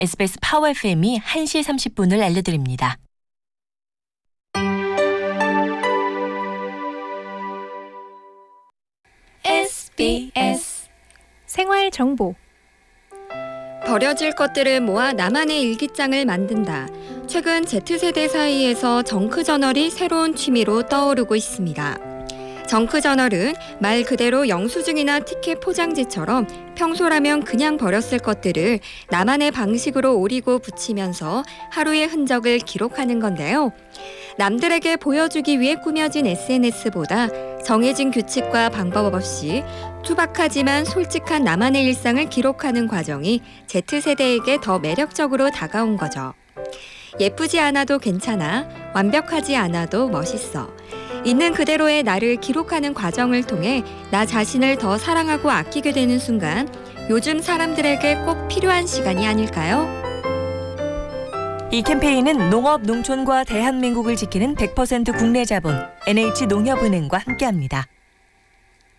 SBS 파워 FM이 1시 30분을 알려드립니다. SBS 생활정보. 버려질 것들을 모아 나만의 일기장을 만든다. 최근 Z세대 사이에서 정크저널이 새로운 취미로 떠오르고 있습니다. 정크저널은 말 그대로 영수증이나 티켓 포장지처럼 평소라면 그냥 버렸을 것들을 나만의 방식으로 오리고 붙이면서 하루의 흔적을 기록하는 건데요. 남들에게 보여주기 위해 꾸며진 SNS보다 정해진 규칙과 방법 없이 투박하지만 솔직한 나만의 일상을 기록하는 과정이 Z세대에게 더 매력적으로 다가온 거죠. 예쁘지 않아도 괜찮아, 완벽하지 않아도 멋있어. 있는 그대로의 나를 기록하는 과정을 통해 나 자신을 더 사랑하고 아끼게 되는 순간, 요즘 사람들에게 꼭 필요한 시간이 아닐까요? 이 캠페인은 농업, 농촌과 대한민국을 지키는 100% 국내 자본 NH농협은행과 함께합니다.